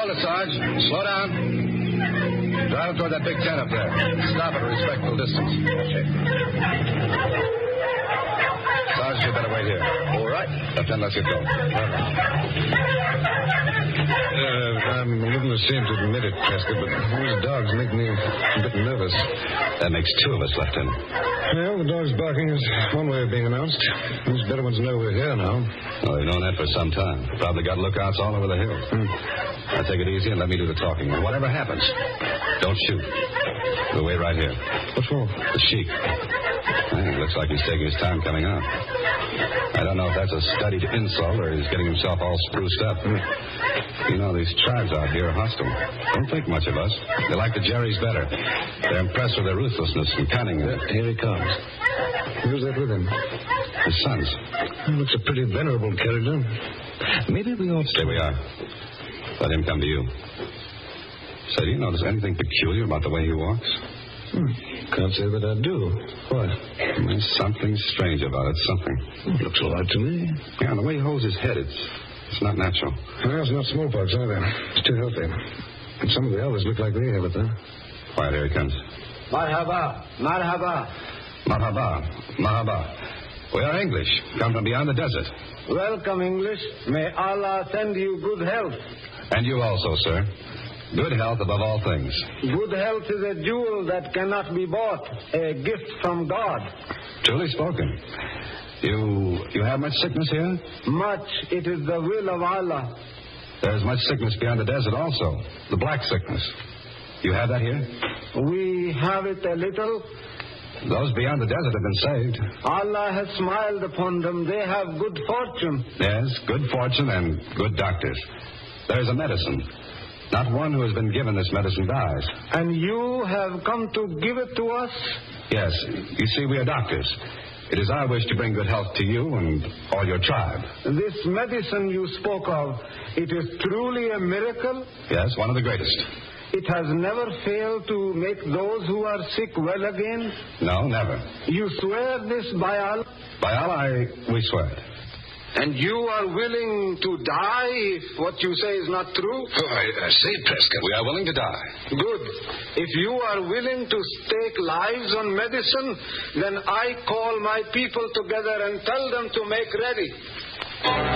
it, Sarge. Slow down. Drive toward that big tent up there. Stop at a respectful distance. Okay. Sarge, you better wait here. All right. Lieutenant, let's get going. I'm a little ashamed to admit it, Prescott, but those dogs make me a bit nervous. That makes two of us, Lieutenant. Well, the dog's barking is one way of being announced. These better ones know we're here now. Well, they've known that for some time. Probably got lookouts all over the hills. Now, take it easy and let me do the talking. And whatever happens, don't shoot. We'll wait right here. What for? The sheik. It looks like he's taking his time coming out. I don't know if that's a studied insult or he's getting himself all spruced up. You know, these tribes out here are hostile. Don't think much of us. They like the Jerry's better. They're impressed with their ruthlessness and cunning. Here he comes. Who's that with him? His sons. Looks a pretty venerable character. Maybe we ought to... Stay we are. Let him come to you. Say, do you notice anything peculiar about the way he walks? Can't say that I do. Why? There's something strange about it. Something. Looks all right to me. Yeah, the way he holds his head, it's not natural. Well, it's not smallpox either. It's too healthy. And some of the others look like they have it, though. Quiet, here he comes. Marhaba. Marhaba. Marhaba. Marhaba. We are English, come from beyond the desert. Welcome, English. May Allah send you good health. And you also, sir. Good health above all things. Good health is a jewel that cannot be bought, a gift from God. Truly spoken. You have much sickness here? Much. It is the will of Allah. There's much sickness beyond the desert also. The black sickness. You have that here? We have it a little. Those beyond the desert have been saved. Allah has smiled upon them. They have good fortune. Yes, good fortune and good doctors. There's a medicine. Not one who has been given this medicine dies. And you have come to give it to us? Yes. You see, we are doctors. It is our wish to bring good health to you and all your tribe. This medicine you spoke of, it is truly a miracle? Yes, one of the greatest. It has never failed to make those who are sick well again? No, never. You swear this by Allah? By Allah, we swear it. And you are willing to die if what you say is not true? Oh, I say, Prescott, we are willing to die. Good. If you are willing to stake lives on medicine, then I call my people together and tell them to make ready.